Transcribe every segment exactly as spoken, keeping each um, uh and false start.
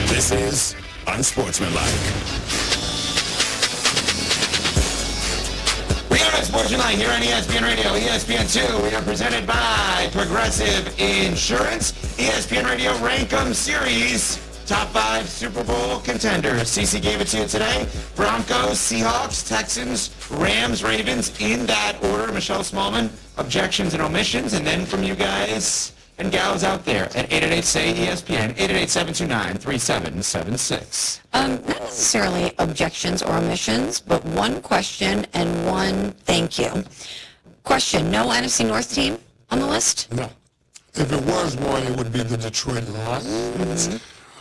This is Unsportsmanlike. We are Unsportsmanlike here on E S P N Radio, E S P N two. We are presented by Progressive Insurance. E S P N Radio Rankum Series. Top five Super Bowl contenders. Cece gave it to you today. Broncos, Seahawks, Texans, Rams, Ravens, in that order. Michelle Smallman, objections and omissions. And then from you guys and gals out there at eight eight eight, S A Y, E S P N, eight eight eight, seven two nine, three seven seven six. Um, not necessarily objections or omissions, but one question and one thank you. Question, no N F C North team on the list? No. If it was one, it would be the Detroit Lions. Mm-hmm.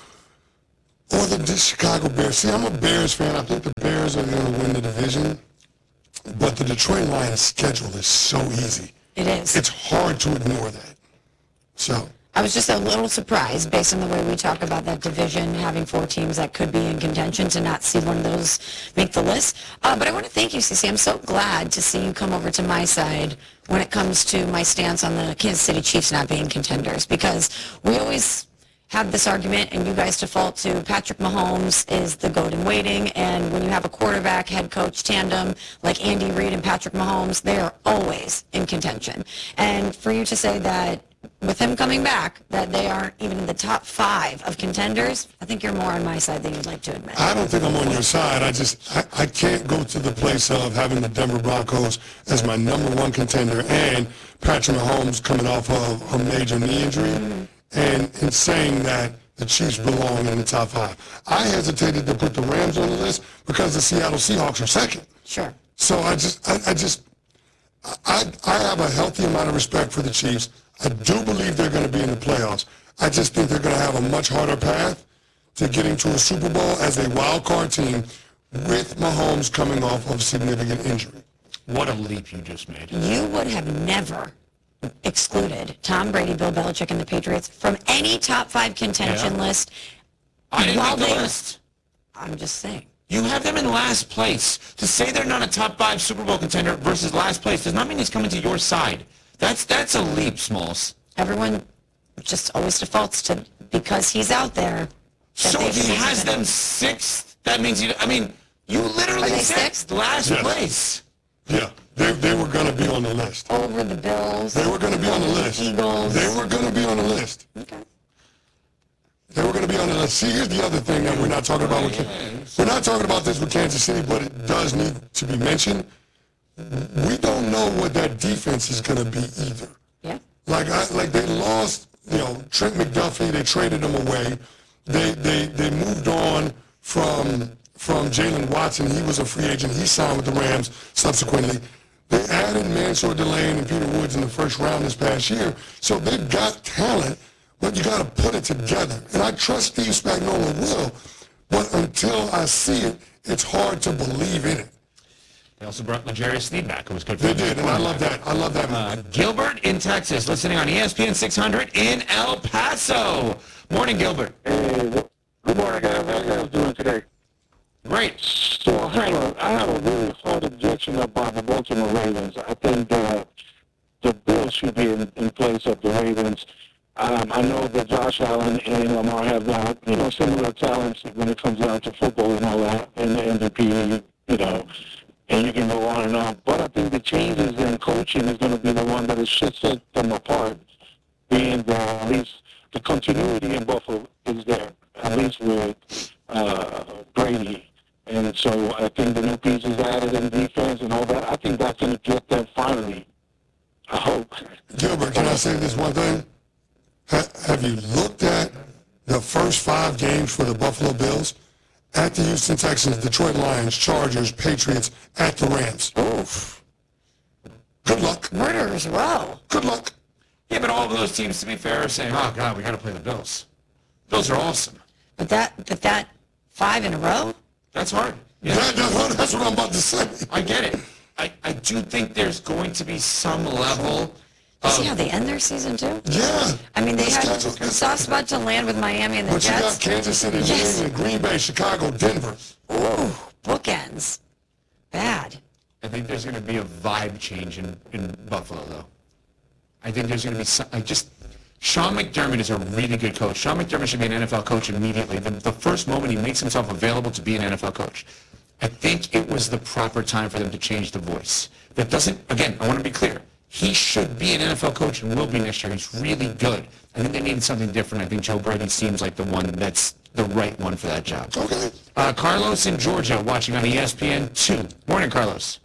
Or the Chicago Bears. See, I'm a Bears fan. I think the Bears are going to win the division. But the Detroit Lions schedule is so easy. It is. It's hard to ignore that. So I was just a little surprised, based on the way we talk about that division, having four teams that could be in contention, to not see one of those make the list. Uh, but I want to thank you, Cece. I'm so glad to see you come over to my side when it comes to my stance on the Kansas City Chiefs not being contenders, because we always have this argument, and you guys default to Patrick Mahomes is the GOAT in waiting, and when you have a quarterback head coach tandem like Andy Reid and Patrick Mahomes, they are always in contention. And for you to say that with him coming back, that they aren't even in the top five of contenders, I think you're more on my side than you'd like to admit. I don't think I'm on your side. I just, I, I can't go to the place of having the Denver Broncos as my number one contender and Patrick Mahomes coming off of a major knee injury. Mm-hmm. And in saying that the Chiefs belong in the top five. I hesitated to put the Rams on the list because the Seattle Seahawks are second. Sure. So I just, I, I just, I, I have a healthy amount of respect for the Chiefs. I do believe they're going to be in the playoffs. I just think they're going to have a much harder path to getting to a Super Bowl as a wild card team with Mahomes coming off of significant injury. What a leap you just made. You would have never excluded Tom Brady, Bill Belichick, and the Patriots from any top five contention yeah. list. I didn't while make the they, list. I'm just saying. You have them in last place. To say they're not a top five Super Bowl contender versus last place does not mean he's coming to your side. That's that's a leap, Smalls. Everyone just always defaults to because he's out there. So if he has them sixth, that means you. I mean, you literally said sixth? last yes. place. Yeah, they they were going to be on the list. Over the Bills. They were going to be on the list. Eagles. They were going to be on the list. Okay. They were going to be on the list. See, here's the other thing that we're not talking about. With, we're not talking about this with Kansas City, but it does need to be mentioned. We don't know what that defense is going to be either. Yeah. Like I, like they lost, you know, Trent McDuffie. They traded him away. They they they moved on from from Jalen Watson. He was a free agent. He signed with the Rams subsequently. They added Mansour Delane and Peter Woods in the first round this past year. So they've got talent, but you got to put it together. And I trust Steve Spagnuolo will, but until I see it, it's hard to believe in it. They also brought L'Jarius Sneed back, who was good for They did, and I love that. I love that. Uh, Gilbert in Texas, listening on E S P N six hundred in El Paso. Morning, Gilbert. Hey, good morning, guys. How you guys doing today? Great. So I have a, I have a really hard objection about the Baltimore Ravens. I think that the Bills should be in, in place of the Ravens. Um, I know that Josh Allen and Lamar have uh, you know, similar talents when it comes down to football and all that, and the M V P, you know, and you can go on and on. But I think the changes in coaching is going to be the one that should set them apart, being that at least the continuity in Buffalo is there, at least with uh, Brady. And so I think the new pieces added in defense and all that, I think that's going to get them finally. I hope. Gilbert, can I say this one thing? Ha- have you looked at the first five games for the Buffalo Bills? At the Houston Texans, Detroit Lions, Chargers, Patriots, at the Rams. Oof. Good luck. Murderers row. Good luck. Yeah, but all of those teams, to be fair, are saying, oh, God, we got to play the Bills. Bills are awesome. But that, but that five in a row? That's hard. Yeah. That, that, that's what I'm about to say. I get it. I, I do think there's going to be some level of... See how they end their season, too? Yeah. I mean, they That's had scheduled. the sauce about to land with Miami and the But you got Jets. Kansas City, New Yes. England, Green Bay, Chicago, Denver. Ooh, bookends. Bad. I think there's going to be a vibe change in, in Buffalo, though. I think there's going to be some... I just... Sean McDermott is a really good coach. Sean McDermott should be an N F L coach immediately. The, the first moment he makes himself available to be an N F L coach. I think it was the proper time for them to change the voice. That doesn't, again, I want to be clear. He should be an N F L coach and will be next year. He's really good. I think they needed something different. I think Joe Brady seems like the one that's the right one for that job. Okay. Uh, Carlos in Georgia watching on E S P N two. Morning, Carlos.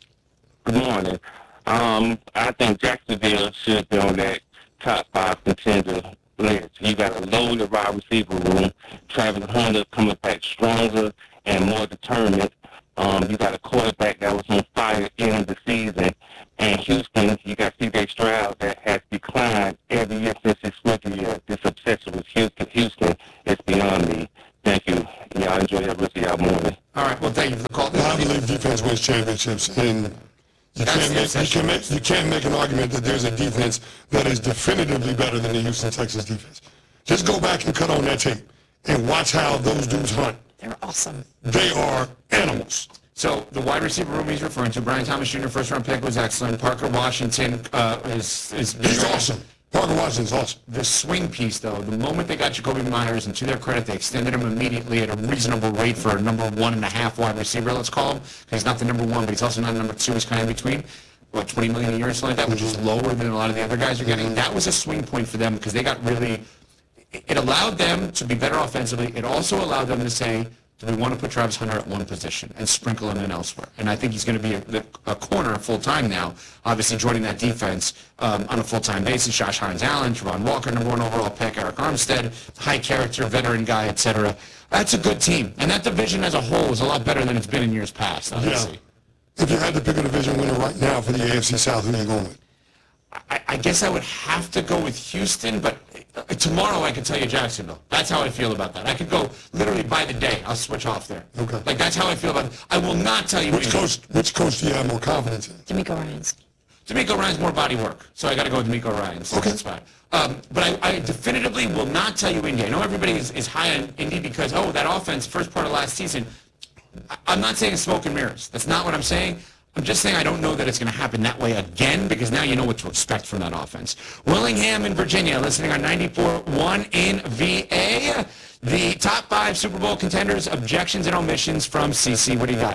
Good morning. Um, I think Jacksonville should be on that top five contender list. You got a loaded wide receiver room. Travis Hunter coming back stronger and more determined. Um, you got a quarterback that was on fire in the season. And Houston, you got C J Stroud that has declined every year since his rookie year. This obsession with Houston, Houston is beyond me. Thank you. Y'all enjoy the rest of y'all morning. All right, well, thank you for the call. I believe defense wins championships, and you That's can't the make you obsession. can make you can't make an argument that there's a defense that is definitively better than the Houston Texans defense. Just go back and cut on that tape and watch how those dudes hunt. They're awesome. They are animals. So the wide receiver room he's referring to, Brian Thomas Junior, first round pick, was excellent. Parker Washington uh, is is He's awesome. Parker Washington's awesome. The swing piece, though, the moment they got Jacoby Myers, and to their credit, they extended him immediately at a reasonable rate for a number one and a half wide receiver, let's call him. He's not the number one, but he's also not number two. He's kind of in between. What, twenty million a year or something like that, which is lower than a lot of the other guys are getting. That was a swing point for them because they got really, it allowed them to be better offensively. It also allowed them to say, do we want to put Travis Hunter at one position and sprinkle him in elsewhere? And I think he's going to be a, a corner full-time now, obviously joining that defense um, on a full-time basis. Josh Hines-Allen, Travon Walker, number one overall pick, Eric Armstead, high character, veteran guy, et cetera. That's a good team. And that division as a whole is a lot better than it's been in years past, obviously. Yeah. If you had to pick a division winner right now for the A F C South, who are you going with? I, I guess I would have to go with Houston, but uh, tomorrow I could tell you Jacksonville. That's how I feel about that. I could go literally by the day. I'll switch off there. Okay. Like, that's how I feel about it. I will not tell you Which who- coach? Which coach do you have more confidence in? D'Amico Ryans. D'Amico Ryan's more body work, so I got to go with D'Amico Ryan. So Okay. that's fine. Um, but I, I definitively will not tell you Indy. I know everybody is, is high on Indy because, oh, that offense, first part of last season, I, I'm not saying it's smoke and mirrors. That's not what I'm saying. I'm just saying I don't know that it's going to happen that way again because now you know what to expect from that offense. Willingham in Virginia, listening on ninety-four point one in V A. The top five Super Bowl contenders, objections and omissions from C C. What do you got?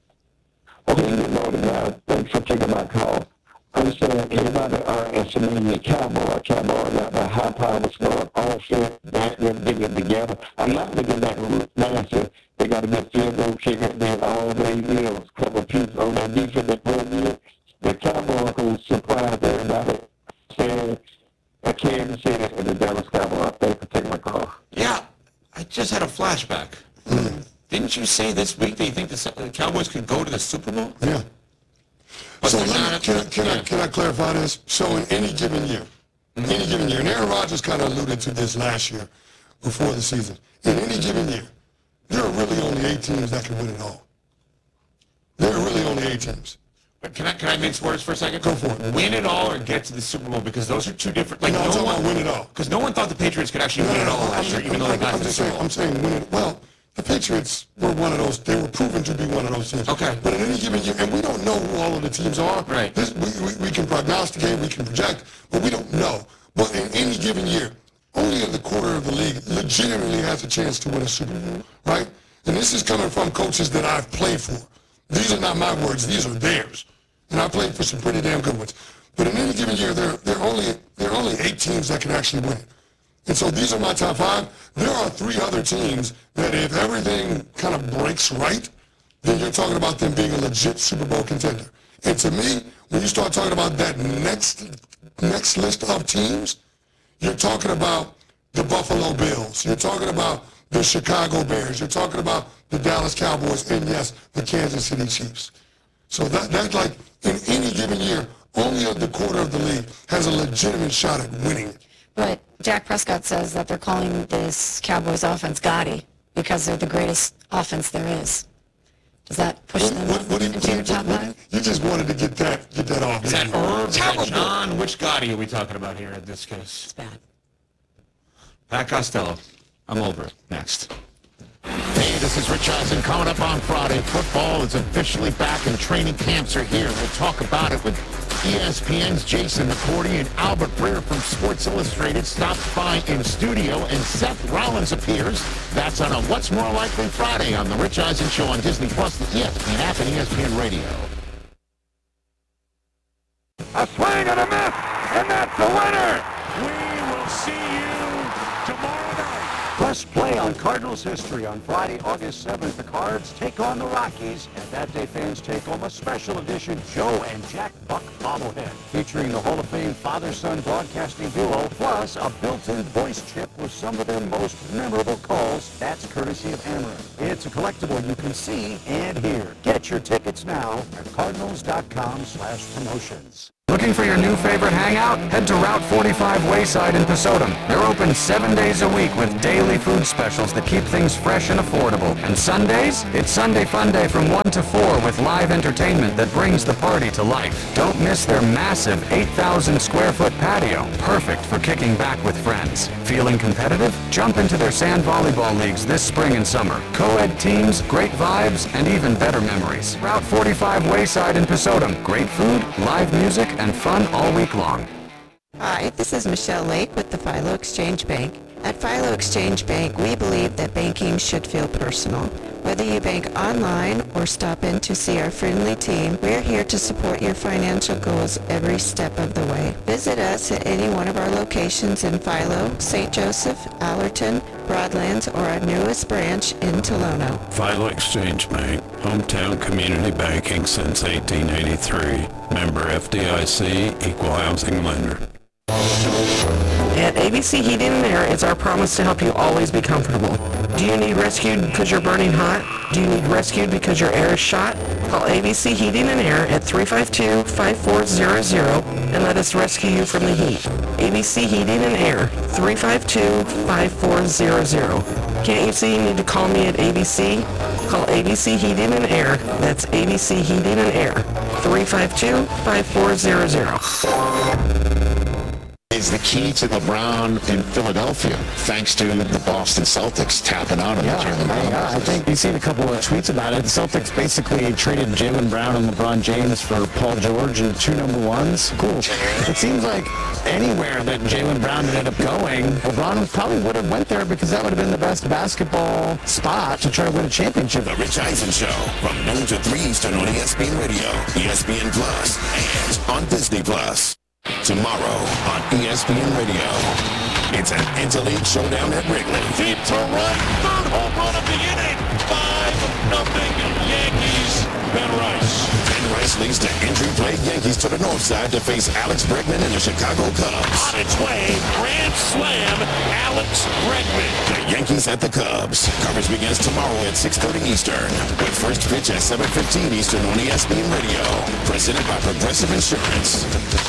Okay, good morning, guys. Thanks for taking my call. I'm saying everybody are estimating the Cowboy. Cowboy got the high power smart offense, back them digging together. I'm not looking at the massive. They got to get field goal kicker. They all they you know, a couple of pieces on that defense that put in. The Cowboy who surprised everybody saying at Kansas City and the Dallas Cowboys. Thanks for taking my call. Yeah, I just had a flashback. Didn't you say this week that you think the the Cowboys could go to the Super Bowl? Yeah. But So they're let me, not- can, I- can, I, yeah. can I clarify this? So in any given year, any given year, and Aaron Rodgers kind of alluded to this last year before the season. In any given year, there are really only eight teams that can win it all. There are really only eight teams. But Can I can I mix words for a second? Go for it. Win it all or get to the Super Bowl because those are two different. Like No, I'm no talking one about win it all. because no one thought the Patriots could actually win it all last year, even though they got I'm to the just Super saying, Bowl. I'm saying win it. Well, the Patriots were one of those. They were proven to be one of those teams. Okay. But in any given year, and we don't know who all of the teams are. Right. This, we, we, we can prognosticate, we can project, but we don't know. But in any given year, only a quarter of the league legitimately has a chance to win a Super Bowl, right? And this is coming from coaches that I've played for. These are not my words; these are theirs. And I played for some pretty damn good ones. But in any given year, there there are only there are only eight teams that can actually win it. And so these are my top five. There are three other teams that if everything kind of breaks right, then you're talking about them being a legit Super Bowl contender. And to me, when you start talking about that next next list of teams, you're talking about the Buffalo Bills. You're talking about the Chicago Bears. You're talking about the Dallas Cowboys. And yes, the Kansas City Chiefs. So that that's like in any given year, only the quarter of the league has a legitimate shot at winning it. But Dak Prescott says that they're calling this Cowboys offense Gotti because they're the greatest offense there is. Does that push What, them what, what, do you- into your what- top what- five? you just wanted to get that get that off. Is that didn't you? Irv? Is that Terrible. John? Which Gotti are we talking about here in this case? It's bad. Pat Costello. I'm over it. Next. Hey, this is Rich Eisen. Coming up on Friday, football is officially back and training camps are here. We'll talk about it with E S P N's Jason McCourty and Albert Breer from Sports Illustrated stopped by in studio, and Seth Rollins appears. That's on a What's More Likely Friday on The Rich Eisen Show on Disney Plus, the E S P N app, and E S P N Radio. A swing and a miss, and that's the winner. We will see you tomorrow night. Press play on Cardinals history on Friday, August seventh. The Cards take on the Rockies, and that day fans take home a special edition Joe and Jack Buck bobblehead featuring the Hall of Fame father-son broadcasting duo, plus a built-in voice chip with some of their most memorable calls. That's courtesy of Ameren. It's a collectible you can see and hear. Get your tickets now at cardinals.com slash promotions. Looking for your new favorite hangout? Head to Route forty-five Wayside in Pasodum. They're open seven days a week with daily food specials that keep things fresh and affordable. And Sundays? It's Sunday Fun Day from one to four with live entertainment that brings the party to life. Don't miss their massive eight thousand square foot patio, perfect for kicking back with friends. Feeling competitive? Jump into their sand volleyball leagues this spring and summer. Co-ed teams, great vibes, and even better memories. Route forty-five Wayside in Pasodum. Great food, live music, and fun all week long. Hi, this is Michelle Lake with the Philo Exchange Bank. At Philo Exchange Bank, we believe that banking should feel personal. Whether you bank online or stop in to see our friendly team, we're here to support your financial goals every step of the way. Visit us at any one of our locations in Philo, Saint Joseph, Allerton, Broadlands, or our newest branch in Tolono. Philo Exchange Bank, hometown community banking since eighteen eighty-three. Member F D I C, equal housing lender. At A B C Heating and Air, it's our promise to help you always be comfortable. Do you need rescued because you're burning hot? Do you need rescued because your air is shot? Call A B C Heating and Air at three five two, five four zero zero and let us rescue you from the heat. A B C Heating and Air, three five two, five four zero zero. Can't you see you need to call me at A B C? Call A B C Heating and Air. That's A B C Heating and Air, three five two, five four zero zero. Is the key to LeBron in Philadelphia, thanks to the Boston Celtics tapping out on yeah, Jaylen Brown. Yeah, I think you've seen a couple of tweets about it. The Celtics basically traded Jaylen Brown and LeBron James for Paul George and two number ones. Cool. It seems like anywhere that Jaylen Brown ended up going, LeBron probably would have went there because that would have been the best basketball spot to try to win a championship. The Rich Eisen Show, from noon to three Eastern on E S P N Radio, E S P N Plus, and on Disney Plus. Tomorrow on E S P N Radio, it's an Interleague showdown at Wrigley. Deep to right, third home run of the inning. Five nothing Yankees. Ben Rice. Ben Rice leads the injury-plagued Yankees to the north side to face Alex Bregman and the Chicago Cubs. On its way, grand slam, Alex Bregman. The Yankees at the Cubs. Coverage begins tomorrow at six thirty Eastern, with first pitch at seven fifteen Eastern on E S P N Radio. Presented by Progressive Insurance.